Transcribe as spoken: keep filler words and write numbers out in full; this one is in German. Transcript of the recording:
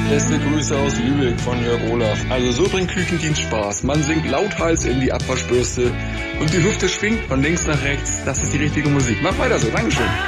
Beste Grüße aus Lübeck von Jörg Olaf. Also so bringt Küchendienst Spaß. Man singt lauthals in die Abwaschbürste und die Hüfte schwingt von links nach rechts. Das ist die richtige Musik. Mach weiter so. Dankeschön.